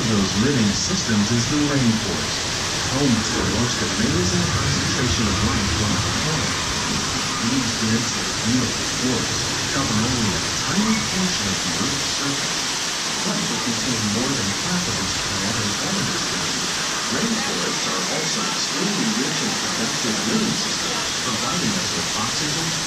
those living systems is the rainforest, home to the most amazing concentration of life on the planet. These dense and beautiful forests cover only a tiny portion of the Earth's surface, but they contain more than half of its plant and animal species. Rainforests are also extremely rich in productive living systems, providing us with oxygen,